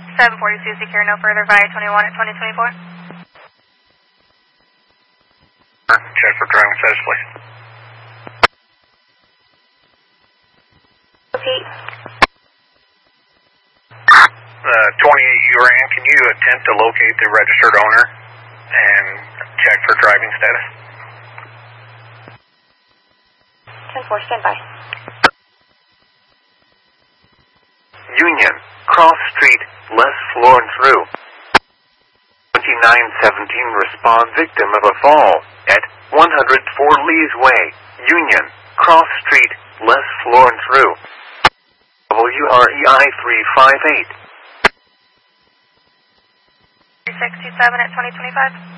742 secure, no further via 21 at 2024. Check for driving status, please. Repeat. 28 you ran, can you attempt to locate the registered owner and check for driving status? 10-4, stand by. Union, cross street, less Florence Rue. 2917 respond victim of a fall at 104 Lees Way, Union, cross street, less Florence Rue. WREI 358. 3627 at 2025.